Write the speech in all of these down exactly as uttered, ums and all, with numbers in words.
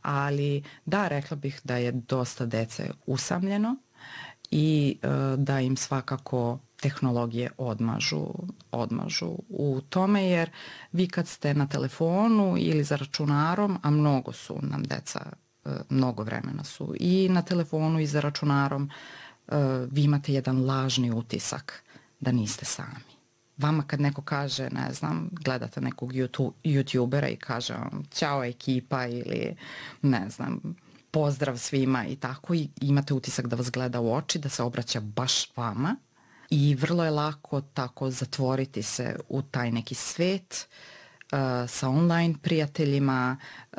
ali da, rekla bih da je dosta dece usamljeno i e, da im svakako tehnologije odmažu, odmažu u tome, jer vi kad ste na telefonu ili za računarom, a mnogo su nam deca, e, mnogo vremena su i na telefonu i za računarom, e, vi imate jedan lažni utisak da niste sami. Vama kad neko kaže, ne znam, gledate nekog YouTube, youtubera i kaže vam ćao ekipa ili ne znam, pozdrav svima i tako, i imate utisak da vas gleda u oči, da se obraća baš vama i vrlo je lako tako zatvoriti se u taj neki svet uh, sa online prijateljima, uh,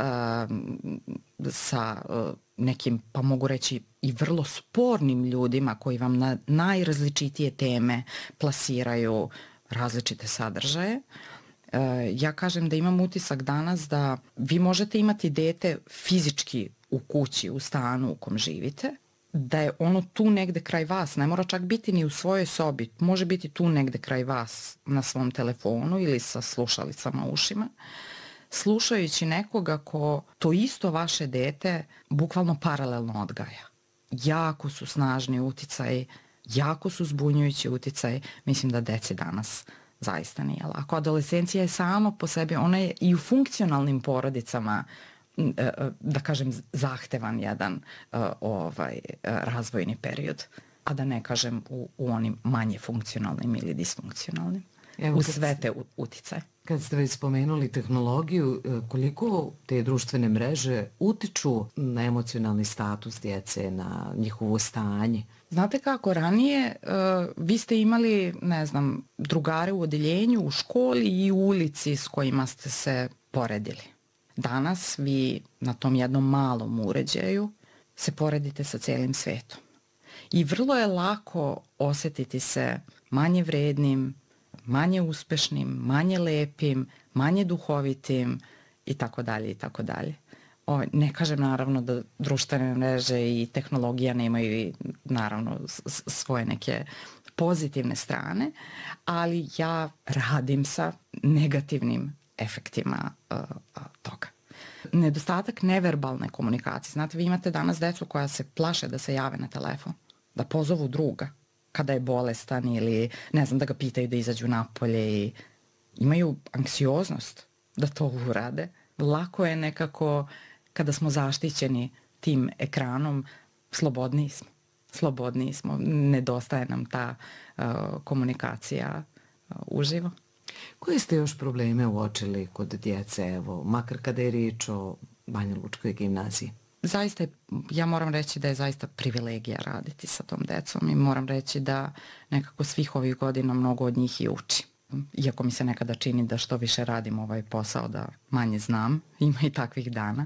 sa uh, nekim, pa mogu reći, i vrlo spornim ljudima koji vam na najrazličitije teme plasiraju različite sadržaje. Uh, ja kažem da imam utisak danas da vi možete imati dete fizički u kući, u stanu u kom živite, da je ono tu negde kraj vas, ne mora čak biti ni u svojoj sobi, može biti tu negde kraj vas na svom telefonu ili sa slušalicama u ušima, slušajući nekoga ko to isto vaše dete bukvalno paralelno odgaja. Jako su snažni uticaji, jako su zbunjujući uticaji, mislim da deci danas zaista nije lako. Adolescencija je sama po sebi, ona je i u funkcionalnim porodicama, da kažem, zahtevan jedan uh, ovaj uh, razvojni period, a da ne kažem u, u onim manje funkcionalnim ili disfunkcionalnim. Evo, u sve te uticaje. Kad ste već spomenuli tehnologiju, koliko te društvene mreže utiču na emocionalni status djece, na njihovo stanje? Znate kako, ranije uh, vi ste imali, ne znam, drugare u odeljenju, u školi i u ulici s kojima ste se poredili. Danas vi na tom jednom malom uređaju se poredite sa celim svetom. I vrlo je lako osjetiti se manje vrednim, manje uspešnim, manje lepim, manje duhovitim i tako dalje i tako dalje. O, ne kažem naravno da društvene mreže i tehnologija nemaju i naravno svoje neke pozitivne strane, ali ja radim sa negativnim efektima uh, toga. Nedostatak neverbalne komunikacije. Znate, vi imate danas decu koja se plaše da se jave na telefon, da pozovu druga kada je bolestan ili ne znam, da ga pitaju da izađu napolje i imaju anksioznost da to urade. Lako je nekako kada smo zaštićeni tim ekranom, slobodniji smo. Slobodniji smo. Nedostaje nam ta uh, komunikacija uh, uživo. Koje ste još probleme uočili kod djece, evo, makar kada je riječ o Banja Lučkoj gimnaziji? Zaista, ja moram reći da je zaista privilegija raditi sa tom decom i moram reći da nekako svih ovih godina mnogo od njih i uči. Iako mi se nekada čini da što više radim ovaj posao, da manje znam, ima i takvih dana.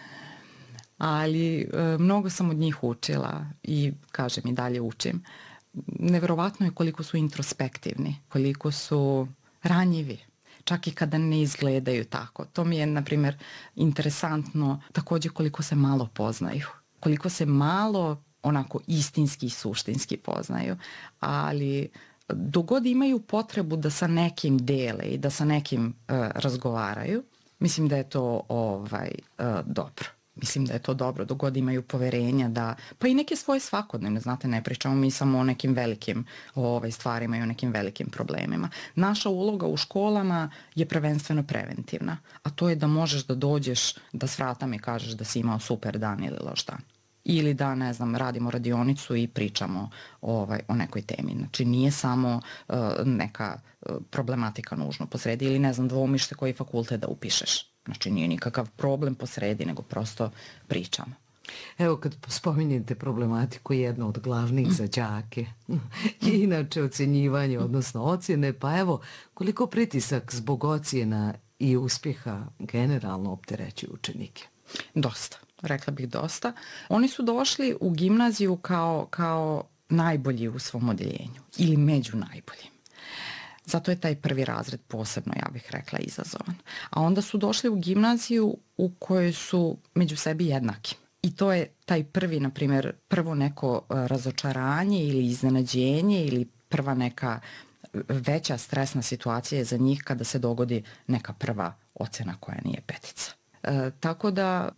Ali e, mnogo sam od njih učila i kažem i dalje učim. Neverovatno je koliko su introspektivni, koliko su ranjivi, čak i kada ne izgledaju tako. To mi je, na primjer, interesantno također koliko se malo poznaju, koliko se malo onako istinski i suštinski poznaju, ali dogod imaju potrebu da sa nekim dele i da sa nekim uh, razgovaraju, mislim da je to ovaj uh, dobro. Mislim da je to dobro, dogod imaju poverenja da, pa i neke svoje svakodnevne, znate, ne pričamo mi samo o nekim velikim ovaj, stvarima i o nekim velikim problemima. Naša uloga u školama je prvenstveno preventivna, a to je da možeš da dođeš, da s vrata mi kažeš da si imao super dan ili loš dan. Ili da, ne znam, radimo radionicu i pričamo ovaj, o nekoj temi. Znači nije samo uh, neka uh, problematika nužno posredi ili ne znam, dvoumiš se koji fakultet da upišeš. Znači nije nikakav problem posredi, nego prosto pričamo. Evo kad spominjete problematiku, jedna od glavnih za đake i inače ocjenjivanje, odnosno ocjene, pa evo koliko pritisak zbog ocjena i uspjeha generalno opterećuju učenike? Dosta, rekla bih dosta. Oni su došli u gimnaziju kao, kao najbolji u svom odeljenju ili među najboljim. Zato je taj prvi razred posebno, ja bih rekla, izazovan. A onda su došli u gimnaziju u kojoj su među sebi jednaki. I to je taj prvi, na primjer, prvo neko razočaranje ili iznenađenje ili prva neka veća stresna situacija je za njih kada se dogodi neka prva ocena koja nije petica. E, tako da